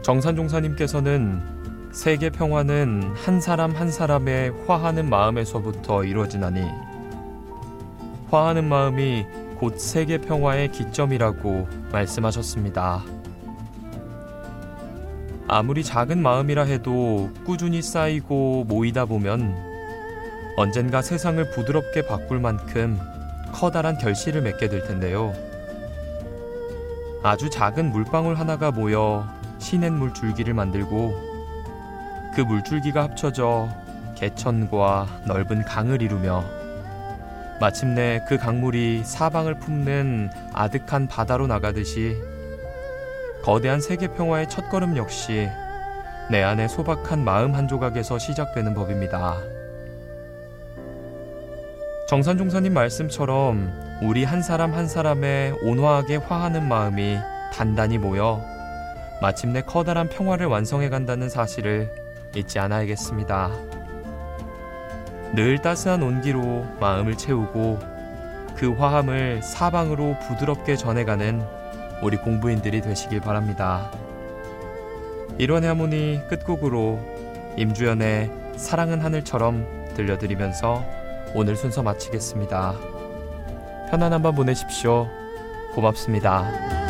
정산종사님께서는 세계 평화는 한 사람 한 사람의 화하는 마음에서부터 이루어지나니 화하는 마음이 곧 세계 평화의 기점이라고 말씀하셨습니다. 아무리 작은 마음이라 해도 꾸준히 쌓이고 모이다 보면 언젠가 세상을 부드럽게 바꿀 만큼 커다란 결실을 맺게 될 텐데요. 아주 작은 물방울 하나가 모여 시냇물 줄기를 만들고 그 물줄기가 합쳐져 개천과 넓은 강을 이루며 마침내 그 강물이 사방을 품는 아득한 바다로 나가듯이 거대한 세계 평화의 첫걸음 역시 내 안의 소박한 마음 한 조각에서 시작되는 법입니다. 정산종사님 말씀처럼 우리 한 사람 한 사람의 온화하게 화하는 마음이 단단히 모여 마침내 커다란 평화를 완성해 간다는 사실을 잊지 않아야겠습니다. 늘 따스한 온기로 마음을 채우고 그 화함을 사방으로 부드럽게 전해가는 우리 공부인들이 되시길 바랍니다. 일원의 하모니 끝곡으로 임주연의 사랑은 하늘처럼 들려드리면서 오늘 순서 마치겠습니다. 편안한 밤 보내십시오. 고맙습니다.